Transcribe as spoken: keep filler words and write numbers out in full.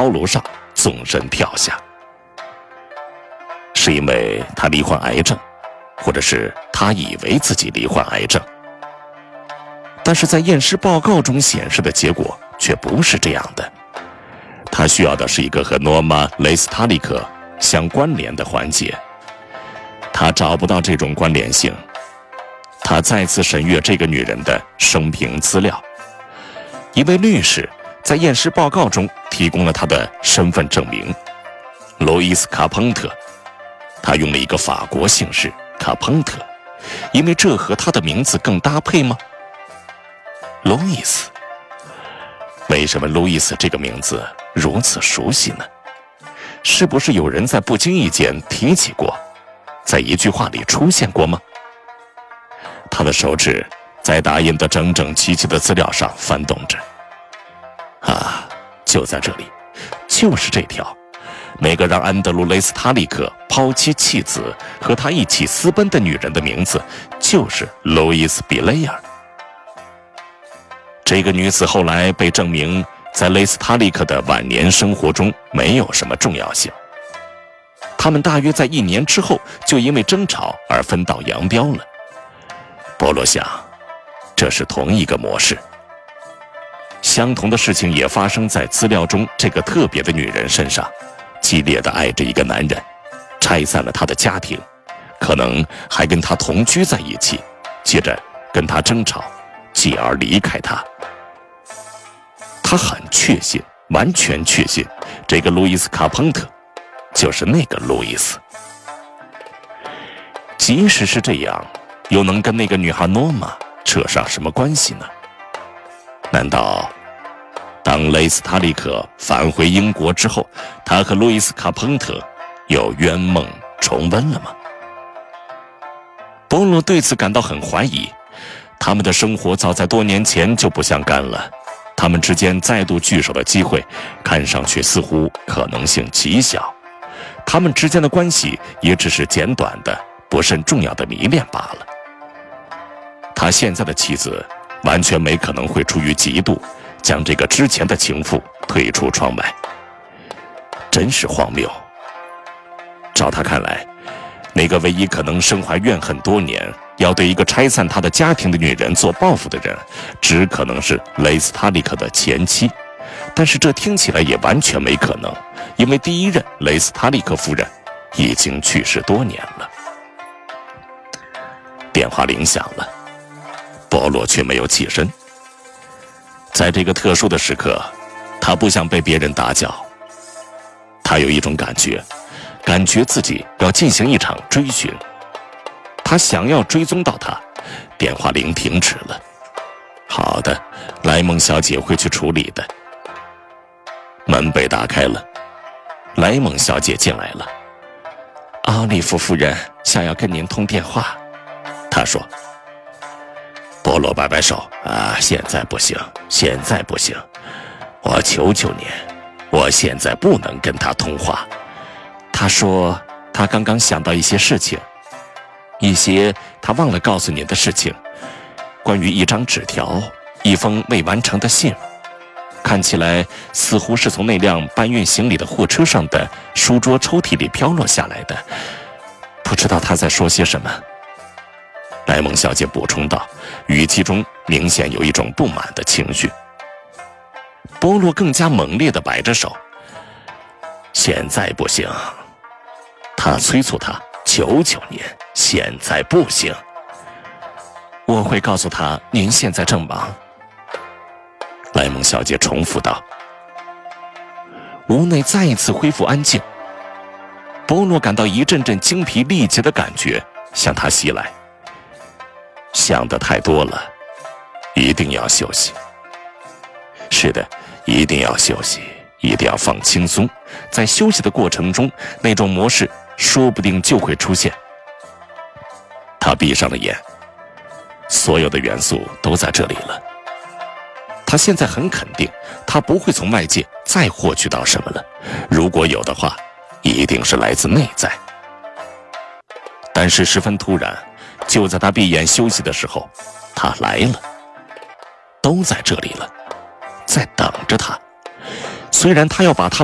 高楼上纵身跳下。是因为他罹患癌症，或者是他以为自己罹患癌症，但是在验尸报告中显示的结果却不是这样的。他需要的是一个和诺玛·雷斯塔利克相关联的环节，他找不到这种关联性。他再次审阅这个女人的生平资料，一位律师在验尸报告中提供了他的身份证明，路易斯·卡彭特。他用了一个法国姓氏卡彭特，因为这和他的名字更搭配吗？路易斯，为什么路易斯这个名字如此熟悉呢？是不是有人在不经意间提起过，在一句话里出现过吗？他的手指在打印的整整齐齐的资料上翻动着。啊，就在这里，就是这条。那个让安德鲁·雷斯塔利克抛妻弃子和他一起私奔的女人的名字就是路易斯·比雷尔。这个女子后来被证明在雷斯塔利克的晚年生活中没有什么重要性，他们大约在一年之后就因为争吵而分道扬镳了。波罗想，这是同一个模式。相同的事情也发生在资料中这个特别的女人身上，激烈地爱着一个男人，拆散了他的家庭，可能还跟他同居在一起，接着跟他争吵，继而离开他。他很确信，完全确信，这个路易斯·卡彭特就是那个路易斯。即使是这样，又能跟那个女孩诺玛扯上什么关系呢？难道当雷斯塔利克返回英国之后，他和路易斯·卡彭特又冤梦重温了吗？波罗对此感到很怀疑，他们的生活早在多年前就不相干了，他们之间再度聚首的机会看上去似乎可能性极小，他们之间的关系也只是简短的不甚重要的迷恋罢了。他现在的妻子完全没可能会出于嫉妒将这个之前的情妇推出窗外，真是荒谬。照他看来，那个唯一可能身怀怨恨多年，要对一个拆散他的家庭的女人做报复的人，只可能是雷斯塔利克的前妻。但是这听起来也完全没可能，因为第一任雷斯塔利克夫人已经去世多年了。电话铃响了，波罗却没有起身。在这个特殊的时刻，他不想被别人打搅。他有一种感觉，感觉自己要进行一场追寻。他想要追踪到他。电话铃停止了。好的，莱蒙小姐会去处理的。门被打开了，莱蒙小姐进来了。奥利弗夫人想要跟您通电话，她说。波罗摆摆手，啊，现在不行，现在不行，我求求您，我现在不能跟他通话。他说他刚刚想到一些事情，一些他忘了告诉您的事情，关于一张纸条，一封未完成的信，看起来似乎是从那辆搬运行李的货车上的书桌抽屉里飘落下来的，不知道他在说些什么。莱蒙小姐补充道，语气中明显有一种不满的情绪。波洛更加猛烈地摆着手，现在不行。他催促他，求求您，现在不行。我会告诉他您现在正忙。莱蒙小姐重复道。屋内再一次恢复安静。波洛感到一阵阵精疲力竭的感觉向他袭来。想得太多了，一定要休息。是的，一定要休息，一定要放轻松。在休息的过程中，那种模式说不定就会出现。他闭上了眼，所有的元素都在这里了。他现在很肯定，他不会从外界再获取到什么了。如果有的话，一定是来自内在。但是十分突然，就在他闭眼休息的时候，他来了，都在这里了，在等着他。虽然他要把他